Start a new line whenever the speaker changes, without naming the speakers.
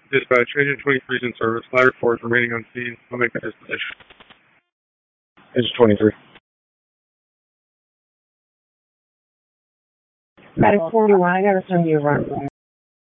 Dispatch, Agent 23 is in service. Ladder 4 is remaining on scene. I'll make a disposition.
Agent 23.
Ladder 4 to 1, I gotta send you a run.